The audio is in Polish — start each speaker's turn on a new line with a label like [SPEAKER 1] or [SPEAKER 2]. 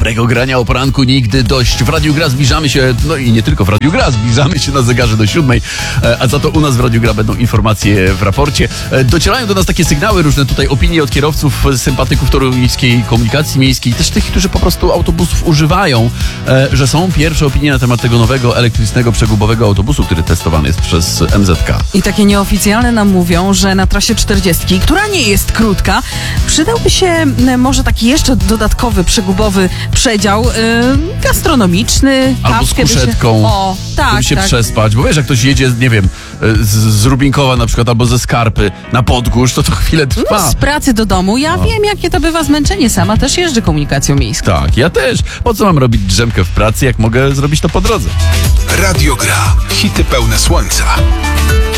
[SPEAKER 1] Dobrego grania o poranku nigdy dość. W Radiu Gra zbliżamy się, no i nie tylko w Radiu Gra, zbliżamy się na zegarze do 7, a za to u nas w Radiu Gra będą informacje w raporcie. Docierają do nas takie sygnały, różne tutaj opinie od kierowców, sympatyków toruńskiej komunikacji miejskiej, też tych, którzy po prostu autobusów używają, że są pierwsze opinie na temat tego nowego elektrycznego, przegubowego autobusu, który testowany jest przez MZK.
[SPEAKER 2] I takie nieoficjalne nam mówią, że na trasie 40, która nie jest krótka, przydałby się może taki jeszcze dodatkowy, przegubowy przedział gastronomiczny.
[SPEAKER 1] Albo z kuszetką, żeby się przespać, bo wiesz, jak ktoś jedzie, nie wiem, z Rubinkowa na przykład, albo ze Skarpy na Podgórz, to chwilę trwa.
[SPEAKER 2] Z pracy do domu. Ja wiem, jakie to bywa zmęczenie. Sama też jeżdżę komunikacją miejską.
[SPEAKER 1] Tak, ja też. Po co mam robić drzemkę w pracy, jak mogę zrobić to po drodze?
[SPEAKER 3] Radio Gra. Hity pełne słońca.